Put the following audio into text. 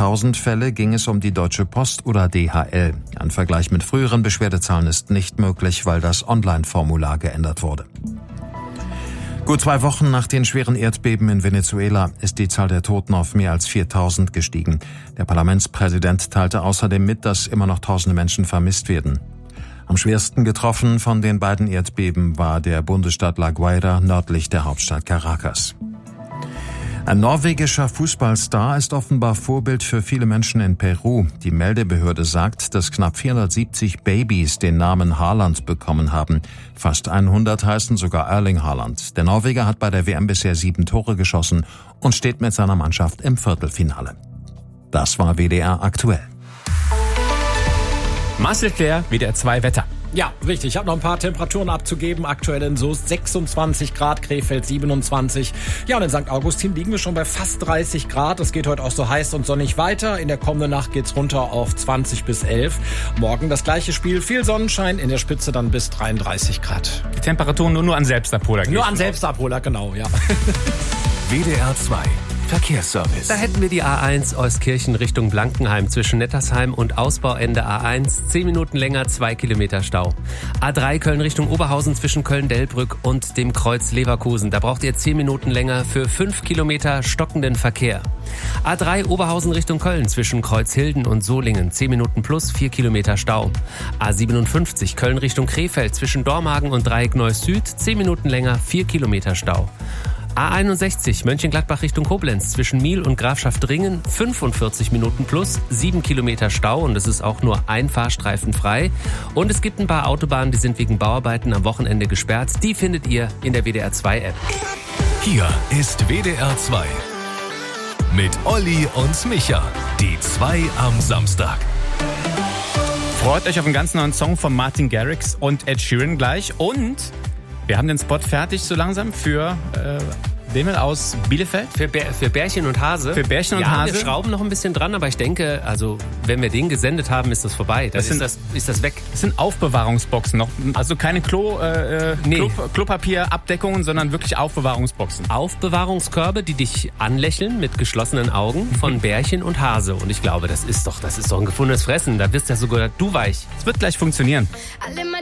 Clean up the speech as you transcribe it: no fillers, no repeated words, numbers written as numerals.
1000 Fälle ging es um die Deutsche Post oder DHL. Ein Vergleich mit früheren Beschwerdezahlen ist nicht möglich, weil das Online-Formular geändert wurde. Gut 2 Wochen nach den schweren Erdbeben in Venezuela ist die Zahl der Toten auf mehr als 4000 gestiegen. Der Parlamentspräsident teilte außerdem mit, dass immer noch tausende Menschen vermisst werden. Am schwersten getroffen von den beiden Erdbeben war der Bundesstaat La Guaira nördlich der Hauptstadt Caracas. Ein norwegischer Fußballstar ist offenbar Vorbild für viele Menschen in Peru. Die Meldebehörde sagt, dass knapp 470 Babys den Namen Haaland bekommen haben. Fast 100 heißen sogar Erling Haaland. Der Norweger hat bei der WM bisher 7 Tore geschossen und steht mit seiner Mannschaft im Viertelfinale. Das war WDR aktuell. Marcel Claire, WDR 2 Wetter. Ja, richtig. Ich habe noch ein paar Temperaturen abzugeben. Aktuell in Soest 26 Grad, Krefeld 27. Ja, und in St. Augustin liegen wir schon bei fast 30 Grad. Es geht heute auch so heiß und sonnig weiter. In der kommenden Nacht geht's runter auf 20 bis 11. Morgen das gleiche Spiel. Viel Sonnenschein, in der Spitze dann bis 33 Grad. Die Temperaturen nur an Selbstabholer. Nur an Selbstabholer, genau, ja. WDR 2 Verkehrsservice. Da hätten wir die A1 Euskirchen Richtung Blankenheim zwischen Nettersheim und Ausbauende A1. 10 Minuten länger, 2 Kilometer Stau. A3 Köln Richtung Oberhausen zwischen Köln-Delbrück und dem Kreuz Leverkusen. Da braucht ihr 10 Minuten länger für 5 Kilometer stockenden Verkehr. A3 Oberhausen Richtung Köln zwischen Kreuzhilden und Solingen. 10 Minuten plus 4 Kilometer Stau. A57 Köln Richtung Krefeld zwischen Dormagen und Dreieck Neuss Süd. 10 Minuten länger, 4 Kilometer Stau. A61 Mönchengladbach Richtung Koblenz zwischen Miel und Grafschaft Ringen 45 Minuten plus 7 Kilometer Stau und es ist auch nur ein Fahrstreifen frei. Und es gibt ein paar Autobahnen, die sind wegen Bauarbeiten am Wochenende gesperrt. Die findet ihr in der WDR 2 App. Hier ist WDR 2 mit Olli und Micha. Die 2 am Samstag. Freut euch auf einen ganz neuen Song von Martin Garrix und Ed Sheeran gleich. Und wir haben den Spot fertig so langsam für Demel aus Bielefeld. Für Bärchen und Hase. Für Bärchen und Hase. Wir schrauben noch ein bisschen dran, aber ich denke, also wenn wir den gesendet haben, ist das vorbei. Dann ist das weg. Das sind Aufbewahrungsboxen noch. Also keine Klopapierabdeckungen, sondern wirklich Aufbewahrungsboxen. Aufbewahrungskörbe, die dich anlächeln mit geschlossenen Augen von Bärchen und Hase. Und ich glaube, das ist doch ein gefundenes Fressen. Da wirst ja sogar du weich. Es wird gleich funktionieren.